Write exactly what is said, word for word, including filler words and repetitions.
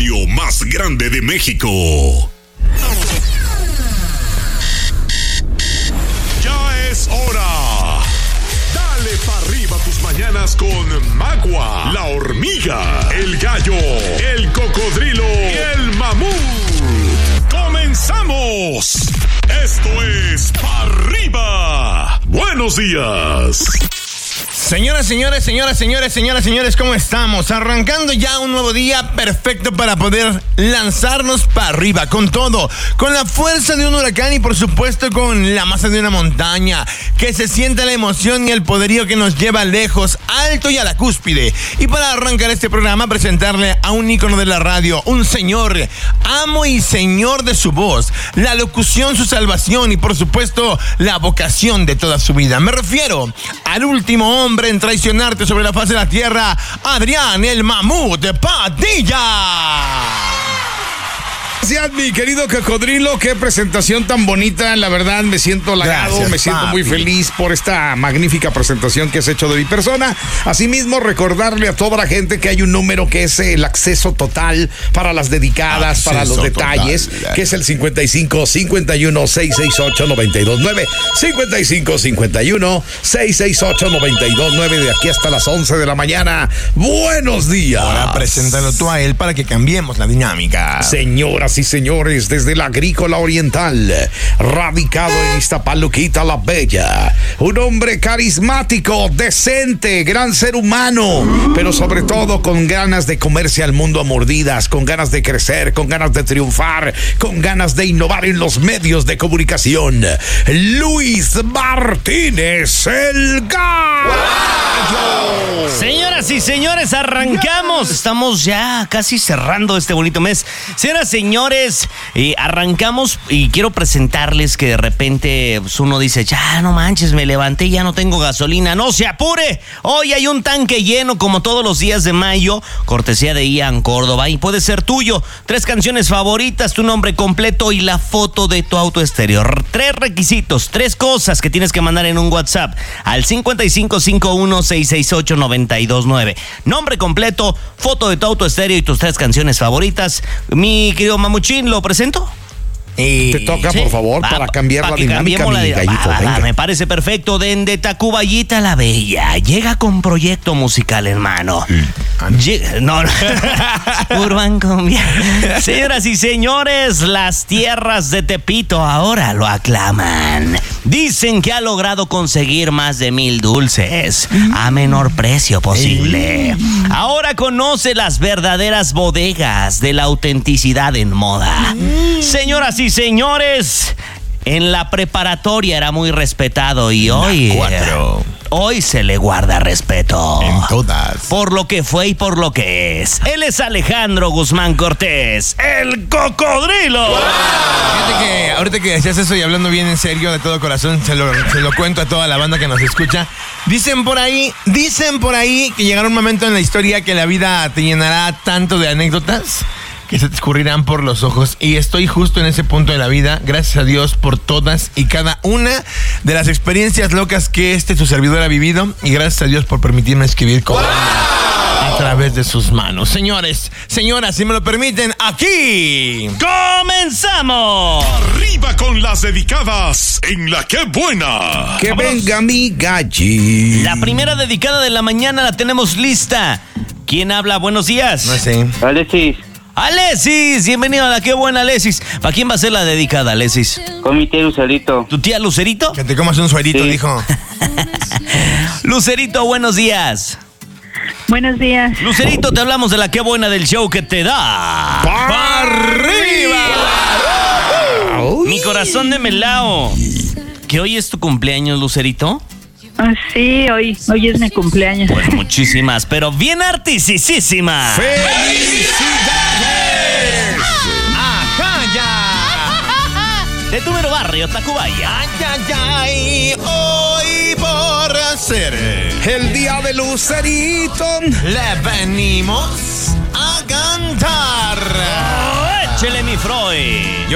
radio más grande de México. Ya es hora. Dale pa' arriba tus mañanas con Magua, la hormiga, el gallo, el cocodrilo y el mamut. ¡Comenzamos! Esto es Pa' Arriba. Buenos días. Señoras, señores, señoras, señores, señoras, señores, ¿cómo estamos? Arrancando ya un nuevo día perfecto para poder lanzarnos para arriba con todo, con la fuerza de un huracán y por supuesto con la masa de una montaña, que se sienta la emoción y el poderío que nos lleva lejos, alto y a la cúspide. Y para arrancar este programa, presentarle a un ícono de la radio, un señor, amo y señor de su voz, la locución, su salvación y por supuesto la vocación de toda su vida. Me refiero al último hombre en traicionarte sobre la faz de la tierra, Adrián el Mamut Padilla. Gracias, mi querido cocodrilo, qué presentación tan bonita, la verdad me siento halagado, Gracias, me siento papi. muy feliz por esta magnífica presentación que has hecho de mi persona. Asimismo, recordarle a toda la gente que hay un número que es el acceso total para las dedicadas, acceso para los detalles, total, que es el cincuenta y cinco cincuenta y uno seiscientos sesenta y ocho noventa y dos nueve, cincuenta y cinco cincuenta y uno seiscientos sesenta y ocho noventa y dos nueve, de aquí hasta las once de la mañana. Buenos días. Ahora preséntalo tú a él para que cambiemos la dinámica. Señoras y señores, desde la Agrícola Oriental, radicado en Iztapaluquita la Bella, un hombre carismático, decente, gran ser humano, pero sobre todo con ganas de comerse al mundo a mordidas, con ganas de crecer, con ganas de triunfar, con ganas de innovar en los medios de comunicación. Luis Martínez, el Gallo. Señoras y señores, arrancamos. Estamos ya casi cerrando este bonito mes. Señoras, señores, eh, arrancamos y quiero presentarles que de repente pues, uno dice, ya no manches, me levanté y ya no tengo gasolina. No se apure, hoy hay un tanque lleno como todos los días de mayo, cortesía de Ian Córdoba, y puede ser tuyo. Tres canciones favoritas, tu nombre completo y la foto de tu auto estéreo. Tres requisitos, tres cosas que tienes que mandar en un WhatsApp al cincuenta y cinco cincuenta y uno seiscientos sesenta y ocho noventa y dos nueve. Nombre completo, foto de tu auto estéreo y tus tres canciones favoritas. Mi querido Mamuchín, ¿lo presento? Eh, Te toca, ¿sí? por favor, va, para cambiar pa la dinámica, mi la, gallito. Va, va, me parece perfecto. De Tacubayita la Bella llega con proyecto musical, hermano. Mm. Llega, no, no. Urban Cumbia. Señoras y señores, las tierras de Tepito ahora lo aclaman. Dicen que ha logrado conseguir más de mil dulces a menor precio posible. Ahora conoce las verdaderas bodegas de la autenticidad en moda. Señoras y señores, en la preparatoria era muy respetado y hoy, hoy se le guarda respeto. En todas. Por lo que fue y por lo que es. Él es Alejandro Guzmán Cortés, el cocodrilo. ¡Wow! Fíjate que ahorita que decías eso y hablando bien en serio, de todo corazón, se lo, se lo cuento a toda la banda que nos escucha. Dicen por ahí, dicen por ahí que llegará un momento en la historia que la vida te llenará tanto de anécdotas que se te escurrirán por los ojos, y estoy justo en ese punto de la vida. Gracias a Dios por todas y cada una de las experiencias locas que este tu servidor ha vivido, y gracias a Dios por permitirme escribir con ¡wow! A través de sus manos. Señores, señoras, si me lo permiten, aquí comenzamos. Arriba con las dedicadas en La Qué Buena. Que Vámonos. Venga mi galli. La primera dedicada de la mañana la tenemos lista. ¿Quién habla? Buenos días. No sé. Alexis. Alexis, bienvenido a La Qué Buena, Alexis. ¿Para quién va a ser la dedicada, Alexis? Con mi tía Lucerito. ¿Tu tía Lucerito? Que te comas un suerito, sí. dijo. Lucerito, buenos días. Buenos días. Lucerito, te hablamos de La Qué Buena, del show que te da ¡pa' arriba! Uh, Mi corazón de melao. ¿Que hoy es tu cumpleaños, Lucerito? Ah, sí, hoy, hoy es mi cumpleaños. Pues muchísimas, pero bien artisísimas. ¡Felicidades! ¡Ajá, ya! De tu mero barrio, Tacubaya. ¡Ay, ay, ay! Hoy por ser el día de Lucerito le venimos a cantar. Oh, échele mi Freud.